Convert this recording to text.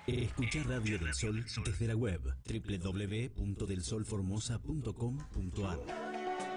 Escucha Radio del Sol desde la web www.delsolformosa.com.ar.